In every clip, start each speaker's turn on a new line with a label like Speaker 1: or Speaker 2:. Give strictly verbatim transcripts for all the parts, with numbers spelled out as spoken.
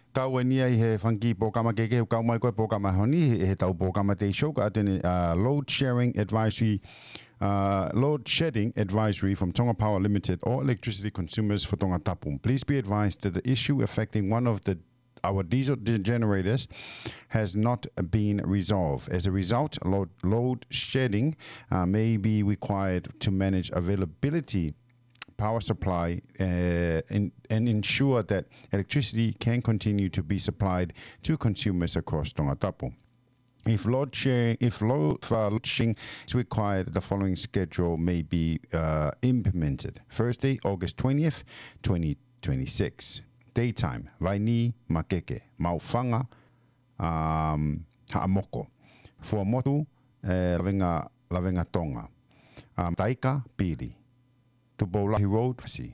Speaker 1: Kauania he funky programa keke kau mai ko programa honi he tau programa te show ka atene uh, load sharing advisory uh, load shedding advisory from Tonga Power Limited all electricity consumers for Tonga Tapum. Please be advised that the issue affecting one of the our diesel generators has not been resolved. As a result, load, load shedding uh, may be required to manage availability power supply uh, in, and ensure that electricity can continue to be supplied to consumers across Tonga Tapu. If load sharing, if load, if, uh, load sharing is required, the following schedule may be uh, implemented. Thursday, August twentieth, twenty twenty-six. Daytime, Vaini Makeke, Maufanga, um, Ha'amoko. For Motu, uh, Lavenga, Lavenga Tonga. Um, Taika, Pili. Tubolahi Road, Fasi.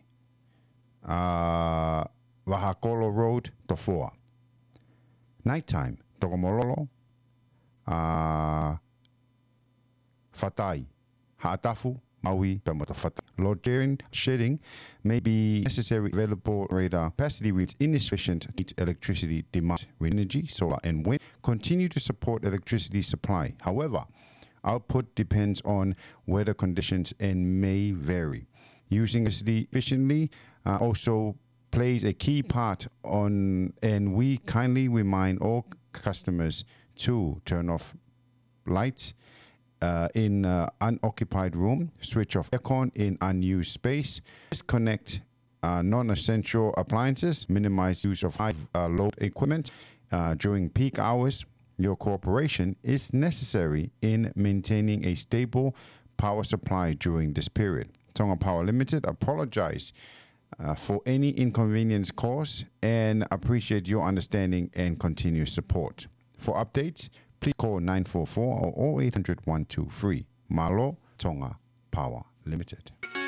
Speaker 1: Uh, Wahakolo Road, Tofoa. Nighttime, Togomololo, uh, Fatai, Ha'atafu, Maui, Pemotafata. Load sharing, shedding may be necessary. Available radar capacity reads insufficient to meet electricity demand. Energy, solar, and wind continue to support electricity supply. However, output depends on weather conditions and may vary. Using electricity efficiently uh, also plays a key part on, and we kindly remind all customers to turn off lights uh, in uh, unoccupied room, switch off aircon in unused space, disconnect uh, non-essential appliances, minimize use of high uh, load equipment uh, during peak hours. Your cooperation is necessary in maintaining a stable power supply during this period. Tonga Power Limited apologize uh, for any inconvenience caused and appreciate your understanding and continued support. For updates, please call nine four four or eight hundred, one two three. Malo, Tonga Power Limited.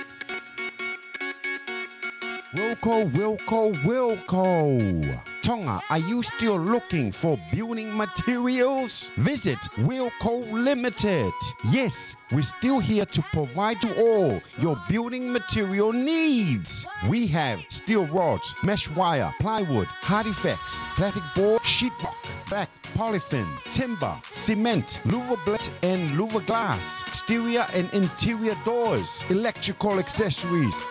Speaker 2: Wilco, Wilco, Wilco. Tonga, are you still looking for building materials? Visit Wilco Limited. Yes, we're still here to provide you all your building material needs. We have steel rods, mesh wire, plywood, hard effects, plastic board, sheetrock, back, polythene, timber, cement, louver blade and louver glass, exterior and interior doors, electrical accessories,